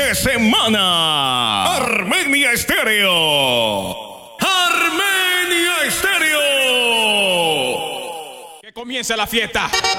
de semana. Armenia Estéreo. Armenia Estéreo. Que comience la fiesta.